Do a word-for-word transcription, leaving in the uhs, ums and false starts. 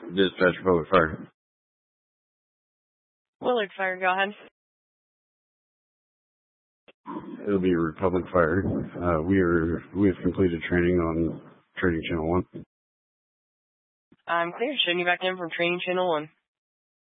Dispatch Public Fire. Willard Fire, go ahead. It'll be Republic Fire. Uh, we are we have completed training on Training Channel One. I'm clear. Showing you back in from Training Channel One.